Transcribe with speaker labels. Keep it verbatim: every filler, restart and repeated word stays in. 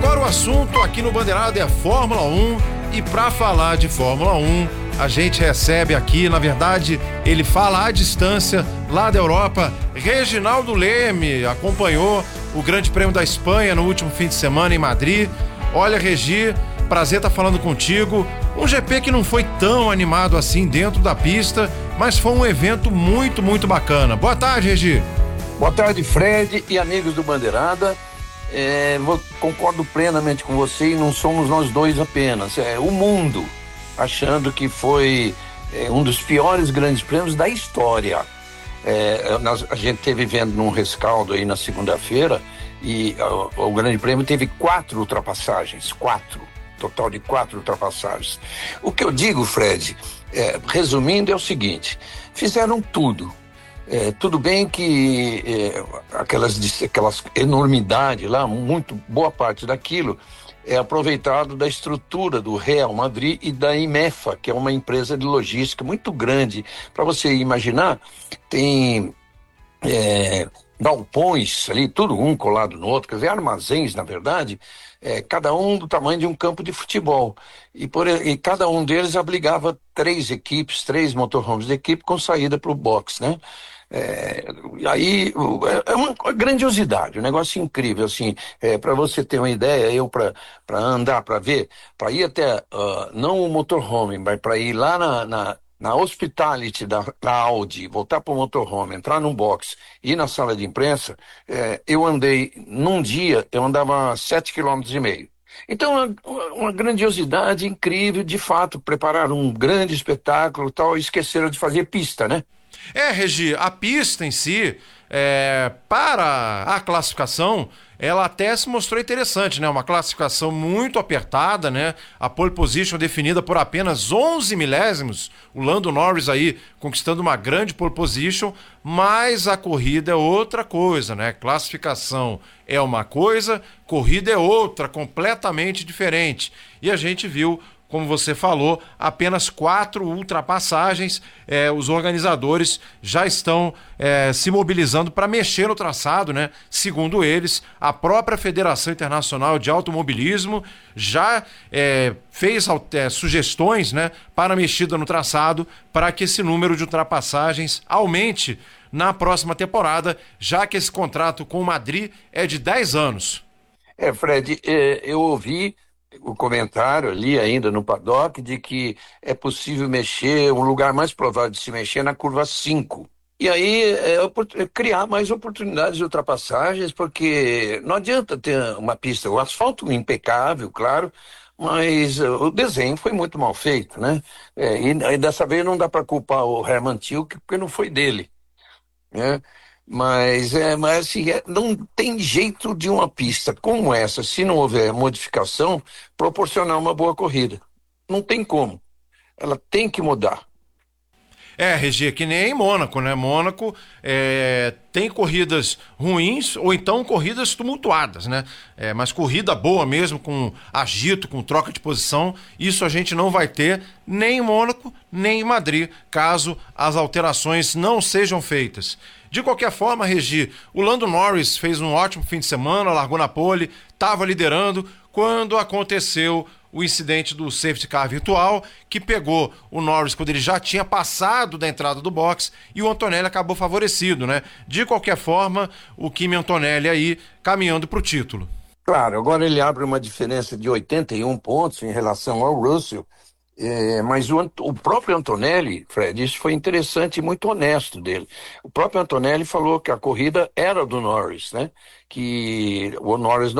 Speaker 1: agora o assunto aqui no Bandeirada é Fórmula um, e para falar de Fórmula um, a gente recebe aqui, na verdade, ele fala à distância, lá da Europa, Reginaldo Leme, acompanhou o Grande Prêmio da Espanha no último fim de semana em Madrid. Olha, Regi, prazer estar falando contigo. Um G P que não foi tão animado assim dentro da pista, mas foi um evento muito, muito bacana. Boa tarde, Regi.
Speaker 2: Boa tarde, Fred e amigos do Bandeirada. É, vou, concordo plenamente com você, e não somos nós dois apenas. É o mundo achando que foi é, um dos piores grandes prêmios da história. É, nós, a gente teve vendo num rescaldo aí na segunda-feira, e o, o Grande Prêmio teve quatro ultrapassagens, quatro, total de quatro ultrapassagens. O que eu digo, Fred, é, resumindo, é o seguinte: fizeram tudo. É, tudo bem que é, aquelas, aquelas enormidades lá, muito boa parte daquilo é aproveitado da estrutura do Real Madrid e da IMEFA, que é uma empresa de logística muito grande. Para você imaginar, tem é, galpões ali, tudo um colado no outro, quer dizer, armazéns, na verdade, é, cada um do tamanho de um campo de futebol. E, por, e cada um deles abrigava três equipes, três motorhomes de equipe com saída para o box, né? É, aí é uma grandiosidade, um negócio incrível, assim, é, para você ter uma ideia, eu para andar, para ver, para ir até, uh, não o motorhome, mas para ir lá na, na, na hospitality da, da Audi, voltar para o motorhome, entrar num box, ir na sala de imprensa, é, eu andei, num dia, eu andava sete quilômetros e meio. Então, uma, uma grandiosidade incrível, de fato, prepararam um grande espetáculo e tal, e esqueceram de fazer pista, né?
Speaker 1: É, Regi, a pista em si, é, para a classificação, ela até se mostrou interessante, né? Uma classificação muito apertada, né? A pole position definida por apenas onze milésimos, o Lando Norris aí conquistando uma grande pole position, mas a corrida é outra coisa, né? Classificação é uma coisa, corrida é outra, completamente diferente. E a gente viu, como você falou, apenas quatro ultrapassagens. É, os organizadores já estão é, se mobilizando para mexer no traçado, né? Segundo eles, a própria Federação Internacional de Automobilismo já é, fez é, sugestões, né, para mexida no traçado, para que esse número de ultrapassagens aumente na próxima temporada, já que esse contrato com o Madrid é de dez anos.
Speaker 2: É, Fred, é, eu ouvi o comentário ali ainda no paddock de que é possível mexer, um lugar mais provável de se mexer na curva cinco. E aí é, é criar mais oportunidades de ultrapassagens, porque não adianta ter uma pista, o asfalto impecável, claro, mas uh, o desenho foi muito mal feito, né? É, e, e dessa vez não dá para culpar o Hermann Tilke, porque não foi dele, né? Mas, é, mas assim, é, não tem jeito de uma pista como essa, se não houver modificação, proporcionar uma boa corrida. Não tem como. Ela tem que mudar.
Speaker 1: É, Regi, é que nem em Mônaco, né? Mônaco é, tem corridas ruins ou então corridas tumultuadas, né? É, mas corrida boa mesmo, com agito, com troca de posição, isso a gente não vai ter nem em Mônaco, nem em Madrid, caso as alterações não sejam feitas. De qualquer forma, Regi, o Lando Norris fez um ótimo fim de semana, largou na pole, estava liderando, quando aconteceu o incidente do safety car virtual, que pegou o Norris quando ele já tinha passado da entrada do box, e o Antonelli acabou favorecido, né? De qualquer forma, o Kimi Antonelli aí caminhando para o título.
Speaker 2: Claro, agora ele abre uma diferença de oitenta e um pontos em relação ao Russell, é, mas o, o próprio Antonelli, Fred, isso foi interessante e muito honesto dele. O próprio Antonelli falou que a corrida era do Norris, né? Que o Norris